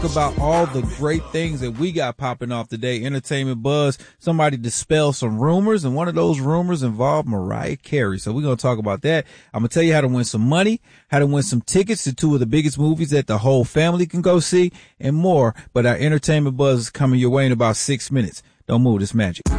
About all the great things that we got popping off today. Entertainment buzz. Somebody dispelled some rumors, and one of those rumors involved Mariah Carey. So we're going to talk about that. I'm going to tell you how to win some money, how to win some tickets to two of the biggest movies that the whole family can go see, and more. But our entertainment buzz is coming your way in about 6 minutes. Don't move, this magic.